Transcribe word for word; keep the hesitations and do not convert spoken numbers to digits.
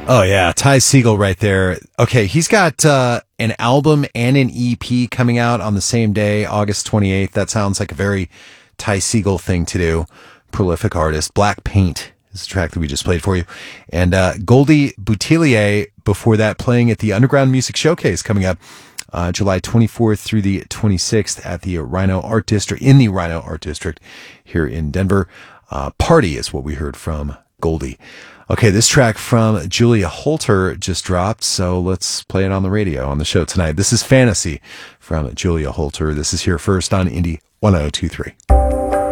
Oh yeah, Ty Segall right there. Okay, he's got uh, an album and an E P coming out on the same day, August twenty-eighth. That sounds like a very Ty Segall thing to do. Prolific artist. Black Paint is the track that we just played for you. And uh, Goldie Boutillier, before that, playing at the Underground Music Showcase coming up uh, July twenty-fourth through the twenty-sixth at the Rhino Art District, in the Rhino Art District here in Denver. Uh, Party is what we heard from Goldie. Okay, this track from Julia Holter just dropped, so let's play it on the radio on the show tonight. This is Fantasy from Julia Holter. This is here first on Indie one oh two three.